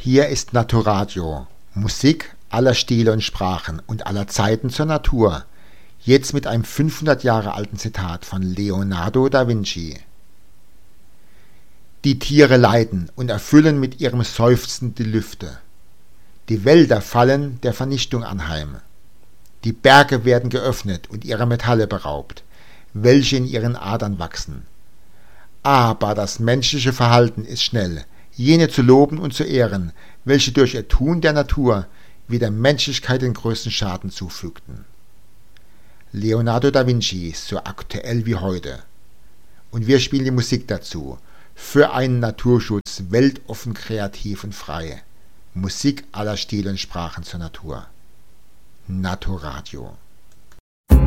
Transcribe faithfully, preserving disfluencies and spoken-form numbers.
Hier ist Naturradio, Musik aller Stile und Sprachen und aller Zeiten zur Natur. Jetzt mit einem fünfhundert Jahre alten Zitat von Leonardo da Vinci. Die Tiere leiden und erfüllen mit ihrem Seufzen die Lüfte. Die Wälder fallen der Vernichtung anheim. Die Berge werden geöffnet und ihrer Metalle beraubt, welche in ihren Adern wachsen. Aber das menschliche Verhalten ist schnell, jene zu loben und zu ehren, welche durch ihr Tun der Natur wie der Menschlichkeit den größten Schaden zufügten. Leonardo da Vinci ist so aktuell wie heute. Und wir spielen die Musik dazu, für einen Naturschutz weltoffen, kreativ und frei. Musik aller Stile und Sprachen zur Natur. Naturradio.